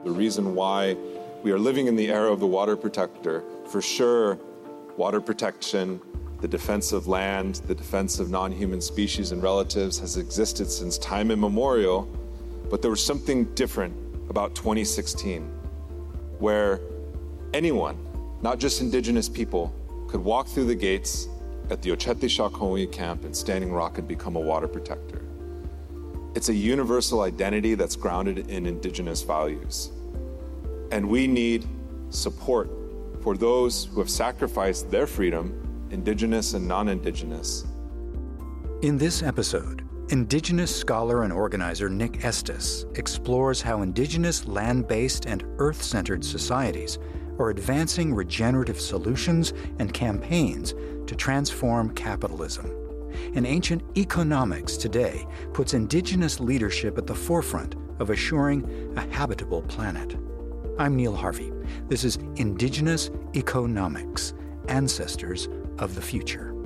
the reason why we are living in the era of the water protector. For sure, water protection, the defense of land, the defense of non-human species and relatives has existed since time immemorial, but there was something different about 2016, where anyone, not just indigenous people, could walk through the gates at the Ochete Shakongwe camp in Standing Rock and become a water protector. It's a universal identity that's grounded in indigenous values. And we need support for those who have sacrificed their freedom, indigenous and non-indigenous. In this episode, Indigenous scholar and organizer Nick Estes explores how indigenous land-based and earth-centered societies are advancing regenerative solutions and campaigns to transform capitalism. And ancient economics today puts indigenous leadership at the forefront of assuring a habitable planet. I'm Neil Harvey. This is Indigenous Economics, Ancestors of the Future.